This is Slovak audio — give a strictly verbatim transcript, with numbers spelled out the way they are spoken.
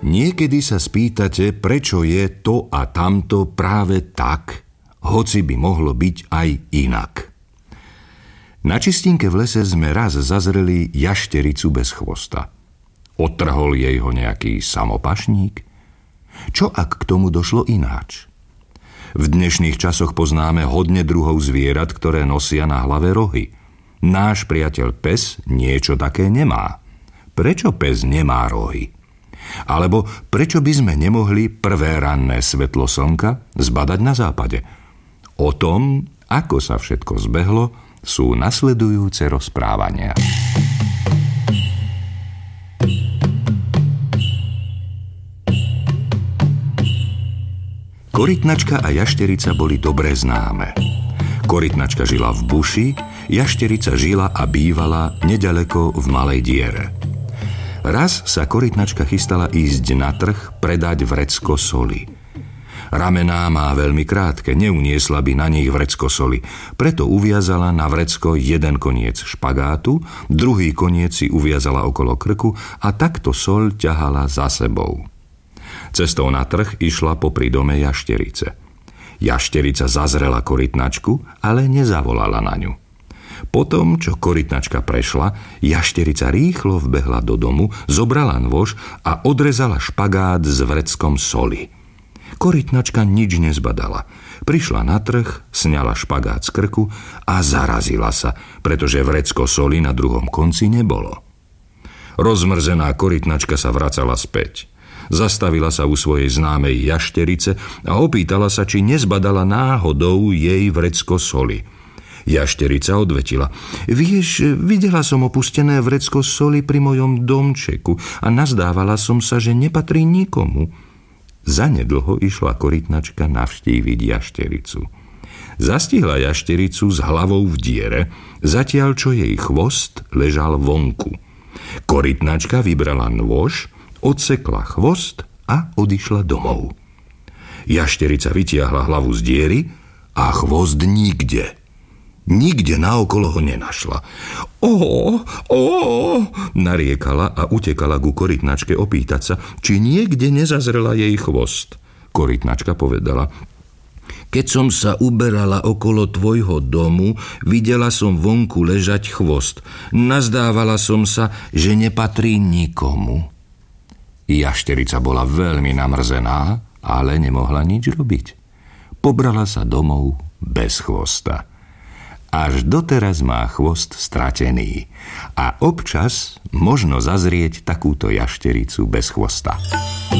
Niekedy sa spýtate, prečo je to a tamto práve tak, hoci by mohlo byť aj inak. Na čistínke v lese sme raz zazreli jaštericu bez chvosta. Odtrhol jej ho nejaký samopašník? Čo ak k tomu došlo ináč? V dnešných časoch poznáme hodne druhov zvierat, ktoré nosia na hlave rohy. Náš priateľ pes niečo také nemá. Prečo pes nemá rohy? Alebo prečo by sme nemohli prvé ranné svetlo slnka zbadať na západe? O tom, ako sa všetko zbehlo, sú nasledujúce rozprávania. Korytnačka a jašterica boli dobre známe. Korytnačka žila v buši, jašterica žila a bývala nedaleko v malej diere. Raz sa korytnačka chystala ísť na trh predať vrecko soli. Ramená má veľmi krátke, neuniesla by na nich vrecko soli, preto uviazala na vrecko jeden koniec špagátu, druhý koniec si uviazala okolo krku a takto soľ ťahala za sebou. Cestou na trh išla popri dome jašterice. Jašterica zazrela korytnačku, ale nezavolala na ňu. Potom, čo korytnačka prešla, jašterica rýchlo vbehla do domu, zobrala nôž a odrezala špagát s vreckom soli. Korytnačka nič nezbadala. Prišla na trh, sňala špagát z krku a zarazila sa, pretože vrecko soli na druhom konci nebolo. Rozmrzená korytnačka sa vracala späť. Zastavila sa u svojej známej jašterice a opýtala sa, či nezbadala náhodou jej vrecko soli. Jašterica odvetila: Vieš, videla som opustené vrecko soli pri mojom domčeku a nazdávala som sa, že nepatrí nikomu. Zanedlho išla korytnačka navštíviť jaštericu. Zastihla jaštericu s hlavou v diere, zatiaľ čo jej chvost ležal vonku. Korytnačka vybrala nôž, odsekla chvost a odišla domov. Jašterica vytiahla hlavu z diery a chvost nikde. Nikde naokolo ho nenašla. Ó, ó, nariekala a utekala ku korytnačke opýtať sa, či niekde nezazrela jej chvost. Korytnačka povedala: Keď som sa uberala okolo tvojho domu, videla som vonku ležať chvost. Nazdávala som sa, že nepatrí nikomu. Jašterica bola veľmi namrzená, ale nemohla nič robiť. Pobrala sa domov bez chvosta. Až doteraz má chvost stratený a občas možno zazrieť takúto jaštericu bez chvosta.